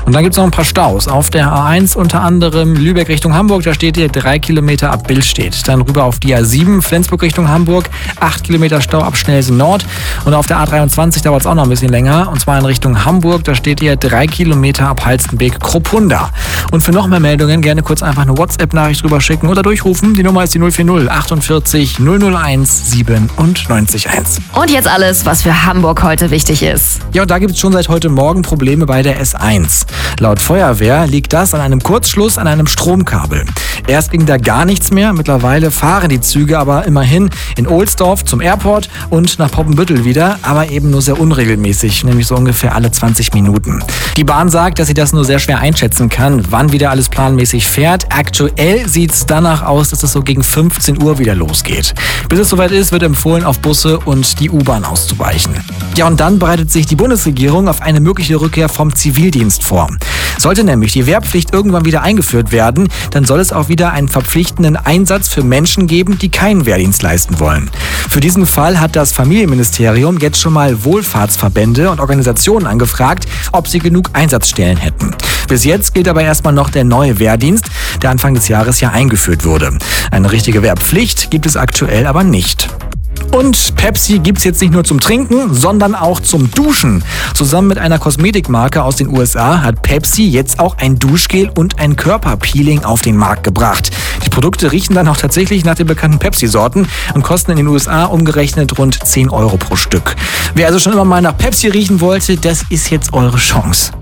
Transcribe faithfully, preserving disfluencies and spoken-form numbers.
Und dann gibt es noch ein paar Staus. Auf der A eins unter anderem Lübeck Richtung Hamburg, da steht ihr drei Kilometer ab Billstedt. Dann rüber auf die A sieben Flensburg Richtung Hamburg, acht Kilometer Stau ab Schnelsen Nord. Und auf der A dreiundzwanzig dauert es auch noch ein bisschen länger. Und zwar in Richtung Hamburg, da steht ihr drei Kilometer ab Halstenbek-Kruppunda. Und für noch mehr Meldungen gerne kurz einfach eine WhatsApp-Nachricht drüber schicken oder durchrufen. Die Nummer ist die null vier null achtundvierzig null null eins siebenundneunzig eins. Und jetzt alles, was für Hamburg heute wichtig ist. Ja, und da gibt es schon seit heute Morgen Probleme bei der S eins. Laut Feuerwehr liegt das an einem Kurzschluss an einem Stromkabel. Erst ging da gar nichts mehr, mittlerweile fahren die Züge aber immerhin in Ohlsdorf zum Airport und nach Poppenbüttel wieder, aber eben nur sehr unregelmäßig, nämlich so ungefähr alle zwanzig Minuten. Die Bahn sagt, dass sie das nur sehr schwer einschätzen kann, wann wieder alles planmäßig fährt. Aktuell sieht es danach aus, dass es so gegen fünfzehn Uhr wieder losgeht. Bis es soweit ist, wird empfohlen, auf Busse und die U-Bahn auszuweichen. Ja, und dann bereitet sich die Bundesregierung auf eine mögliche Rückkehr vom Zivildienst vor. Sollte nämlich die Wehrpflicht irgendwann wieder eingeführt werden, dann soll es auch wieder einen verpflichtenden Einsatz für Menschen geben, die keinen Wehrdienst leisten wollen. Für diesen Fall hat das Familienministerium jetzt schon mal Wohlfahrtsverbände und Organisationen angefragt, ob sie genug Einsatzstellen hätten. Bis jetzt gilt aber erstmal noch der neue Wehrdienst, der Anfang des Jahres ja eingeführt wurde. Eine richtige Wehrpflicht gibt es aktuell aber nicht. Und Pepsi gibt's jetzt nicht nur zum Trinken, sondern auch zum Duschen. Zusammen mit einer Kosmetikmarke aus den U S A hat Pepsi jetzt auch ein Duschgel und ein Körperpeeling auf den Markt gebracht. Die Produkte riechen dann auch tatsächlich nach den bekannten Pepsi-Sorten und kosten in den U S A umgerechnet rund zehn Euro pro Stück. Wer also schon immer mal nach Pepsi riechen wollte, das ist jetzt eure Chance.